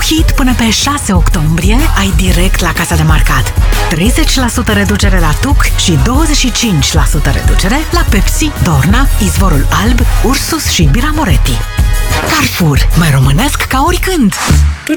Hit până pe 6 octombrie ai direct la casa de marcat. 30% reducere la Tuc și 25% reducere la Pepsi, Dorna, Izvorul Alb, Ursus și Bira Moretti. Carrefour, mai românesc ca oricând!